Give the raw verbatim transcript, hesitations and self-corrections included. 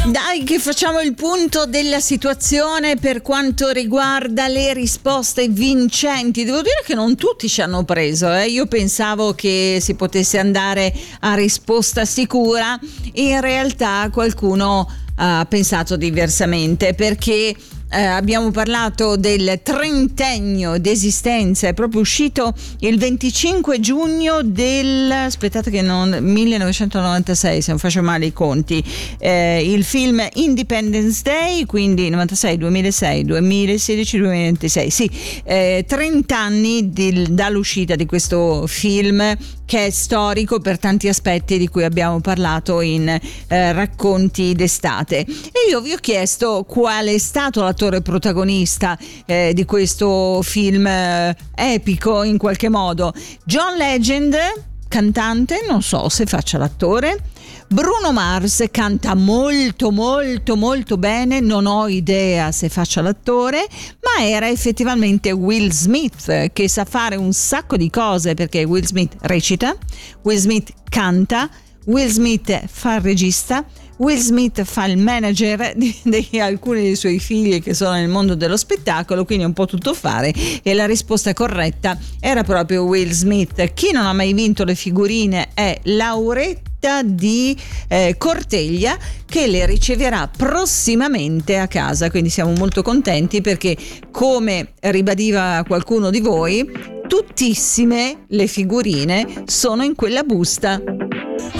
Dai che facciamo il punto della situazione per quanto riguarda le risposte vincenti. Devo dire che non tutti ci hanno preso, eh. Io pensavo che si potesse andare a risposta sicura, in realtà qualcuno ha pensato diversamente, perché Eh, abbiamo parlato del trentennio d'esistenza, è proprio uscito il venticinque giugno del aspettate che non millenovecentonovantasei, se non faccio male i conti, eh, il film Independence Day, quindi novantasei, duemilasei, duemilasedici, duemilaventisei, sì, eh, trenta anni di, dall'uscita di questo film, che è storico per tanti aspetti di cui abbiamo parlato in eh, racconti d'estate. E io vi ho chiesto qual è stato l'attore protagonista eh, di questo film eh, epico in qualche modo. John Legend, cantante, non so se faccia l'attore. Bruno Mars, canta molto molto molto bene, non ho idea se faccia l'attore, ma era effettivamente Will Smith, che sa fare un sacco di cose, perché Will Smith recita, Will Smith canta, Will Smith fa il regista, Will Smith fa il manager di, di alcuni dei suoi figli che sono nel mondo dello spettacolo, quindi è un po' tutto fare, e la risposta corretta era proprio Will Smith. Chi non ha mai vinto le figurine è Lauretta di eh, Corteglia, che le riceverà prossimamente a casa, quindi siamo molto contenti perché, come ribadiva qualcuno di voi, tuttissime le figurine sono in quella busta.